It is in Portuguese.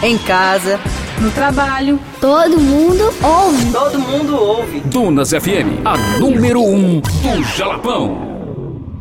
em casa, no trabalho. Todo mundo ouve. Todo mundo ouve. Dunas FM, a número 1 do Jalapão.